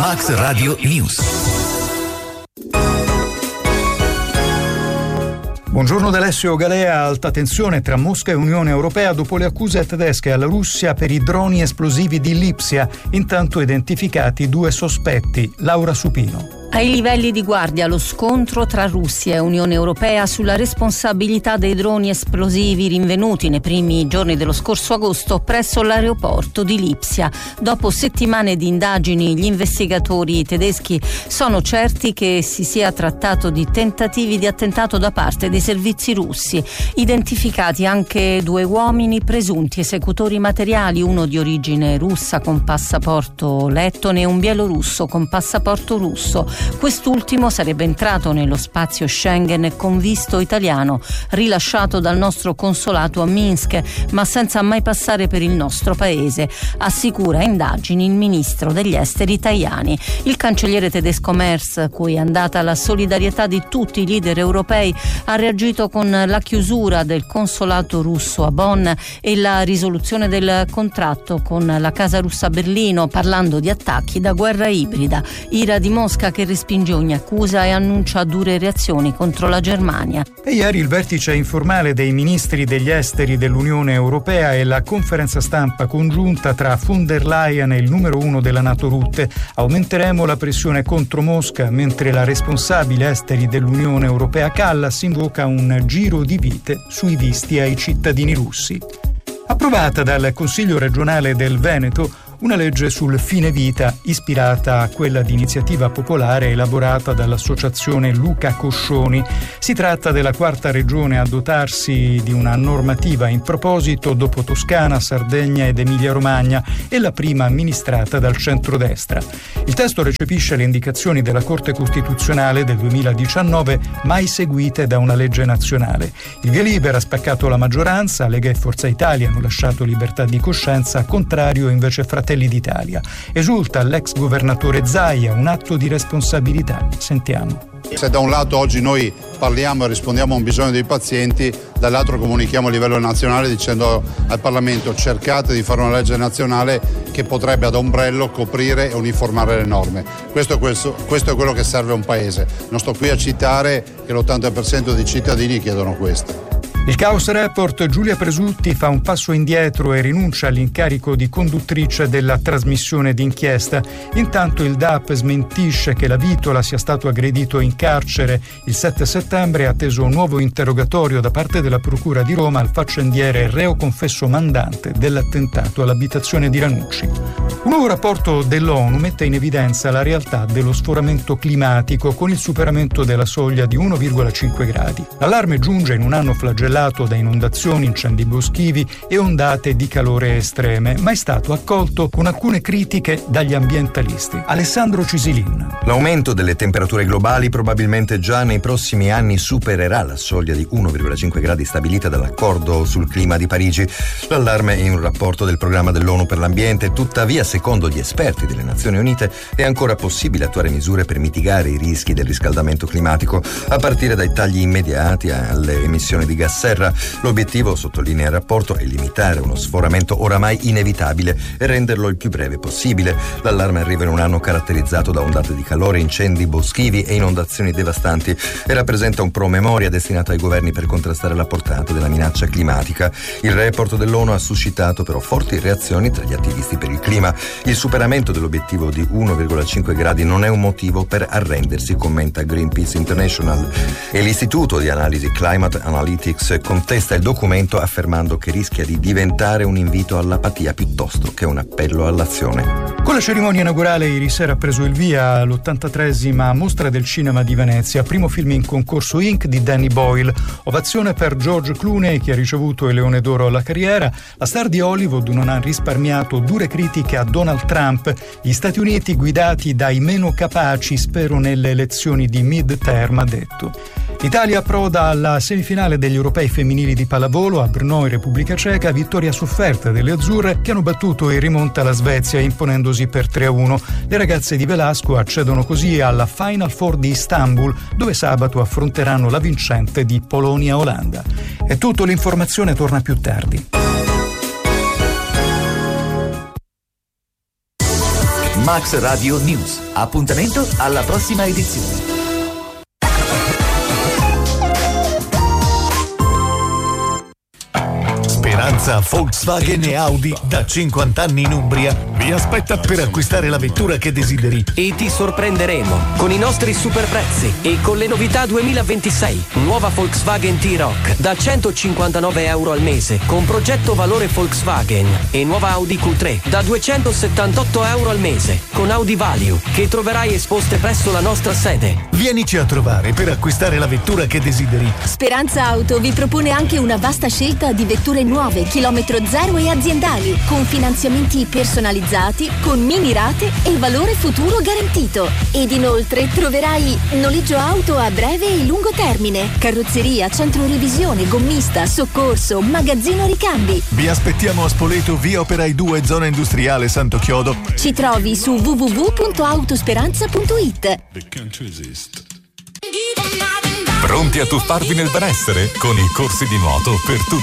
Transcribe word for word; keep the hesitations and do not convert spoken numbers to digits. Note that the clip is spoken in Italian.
Max Radio News. Buongiorno da Alessio Galea. Alta tensione tra Mosca e Unione Europea dopo le accuse tedesche alla Russia per i droni esplosivi di Lipsia. Intanto identificati due sospetti. Laura Supino. Ai livelli di guardia lo scontro tra Russia e Unione Europea sulla responsabilità dei droni esplosivi rinvenuti nei primi giorni dello scorso agosto presso l'aeroporto di Lipsia. Dopo settimane di indagini, gli investigatori tedeschi sono certi che si sia trattato di tentativi di attentato da parte dei servizi russi. Identificati anche due uomini presunti esecutori materiali, uno di origine russa con passaporto lettone e un bielorusso con passaporto russo. Quest'ultimo sarebbe entrato nello spazio Schengen con visto italiano, rilasciato dal nostro consolato a Minsk, ma senza mai passare per il nostro paese, assicura indagini il ministro degli esteri Tajani. Il cancelliere tedesco Merz, cui è andata la solidarietà di tutti i leader europei, ha reagito con la chiusura del consolato russo a Bonn e la risoluzione del contratto con la casa russa a Berlino, parlando di attacchi da guerra ibrida. Ira di Mosca che respinge ogni accusa e annuncia dure reazioni contro la Germania. E ieri il vertice informale dei ministri degli esteri dell'Unione Europea e la conferenza stampa congiunta tra von der Leyen e il numero uno della NATO Rutte. Aumenteremo la pressione contro Mosca, mentre la responsabile esteri dell'Unione Europea Kallas invoca un giro di vite sui visti ai cittadini russi. Approvata dal Consiglio regionale del Veneto una legge sul fine vita ispirata a quella di iniziativa popolare elaborata dall'associazione Luca Coscioni. Si tratta della quarta regione a dotarsi di una normativa in proposito dopo Toscana, Sardegna ed Emilia-Romagna e la prima amministrata dal centrodestra. Il testo recepisce le indicazioni della Corte Costituzionale del duemiladiciannove, mai seguite da una legge nazionale. Il via libera ha spaccato la maggioranza, Lega e Forza Italia hanno lasciato libertà di coscienza, contrario invece Fratelli d'Italia. Esulta l'ex governatore Zaia, un atto di responsabilità. Sentiamo. Se da un lato oggi noi parliamo e rispondiamo a un bisogno dei pazienti, dall'altro comunichiamo a livello nazionale dicendo al Parlamento: cercate di fare una legge nazionale che potrebbe ad ombrello coprire e uniformare le norme. Questo, questo, questo è quello che serve a un paese. Non sto qui a citare che l'ottanta per cento dei cittadini chiedono questo. Il Caos Report, Giulia Presutti fa un passo indietro e rinuncia all'incarico di conduttrice della trasmissione d'inchiesta. Intanto il D A P smentisce che la Vitola sia stato aggredito in carcere. Il sette settembre ha atteso un nuovo interrogatorio da parte della Procura di Roma al faccendiere reo confesso mandante dell'attentato all'abitazione di Ranucci. Un nuovo rapporto dell'ONU mette in evidenza la realtà dello sforamento climatico con il superamento della soglia di uno virgola cinque gradi. L'allarme giunge in un anno flagellato da inondazioni, incendi boschivi e ondate di calore estreme, ma è stato accolto con alcune critiche dagli ambientalisti. Alessandro Cisilin. L'aumento delle temperature globali probabilmente già nei prossimi anni supererà la soglia di uno virgola cinque gradi stabilita dall'accordo sul clima di Parigi. L'allarme in un rapporto del programma dell'ONU per l'ambiente. Tuttavia, secondo gli esperti delle Nazioni Unite, è ancora possibile attuare misure per mitigare i rischi del riscaldamento climatico, a partire dai tagli immediati alle emissioni di gas serra. L'obiettivo, sottolinea il rapporto, è limitare uno sforamento oramai inevitabile e renderlo il più breve possibile. L'allarme arriva in un anno caratterizzato da ondate di calore, incendi boschivi e inondazioni devastanti e rappresenta un promemoria destinato ai governi per contrastare la portata della minaccia climatica. Il report dell'ONU ha suscitato però forti reazioni tra gli attivisti per il clima. Il superamento dell'obiettivo di uno virgola cinque gradi non è un motivo per arrendersi, commenta Greenpeace International. E l'istituto di analisi Climate Analytics contesta il documento affermando che rischia di diventare un invito all'apatia piuttosto che un appello all'azione. Con la cerimonia inaugurale ieri sera ha preso il via l'ottantatreesima Mostra del Cinema di Venezia, primo film in concorso Inc di Danny Boyle. Ovazione per George Clooney, che ha ricevuto il Leone d'Oro alla carriera. La star di Hollywood non ha risparmiato dure critiche a Donald Trump. Gli Stati Uniti guidati dai meno capaci, spero nelle elezioni di mid-term, ha detto. L'Italia approda alla semifinale degli europei femminili di pallavolo a Brno in Repubblica Ceca, vittoria sofferta delle azzurre che hanno battuto in rimonta la Svezia imponendosi per tre a uno. Le ragazze di Velasco accedono così alla Final Four di Istanbul, dove sabato affronteranno la vincente di Polonia-Olanda. È tutto, l'informazione torna più tardi. Max Radio News. Appuntamento alla prossima edizione. Speranza Volkswagen e Audi da cinquanta anni in Umbria vi aspetta per acquistare la vettura che desideri. E ti sorprenderemo con i nostri super prezzi e con le novità duemilaventisei. Nuova Volkswagen T-Roc da centocinquantanove euro al mese con progetto valore Volkswagen, e nuova Audi Q tre da duecentosettantotto euro al mese con Audi Value, che troverai esposte presso la nostra sede. Vienici a trovare per acquistare la vettura che desideri. Speranza Auto vi propone anche una vasta scelta di vetture nuove, chilometro zero e aziendali, con finanziamenti personalizzati, con mini rate e valore futuro garantito. Ed inoltre troverai noleggio auto a breve e lungo termine, carrozzeria, centro revisione, gommista, soccorso, magazzino ricambi. Vi aspettiamo a Spoleto, via Operai due, zona industriale Santo Chiodo. Ci trovi su w w w punto autosperanza punto i t. Pronti a tuffarvi nel benessere? Con i corsi di nuoto per tutti.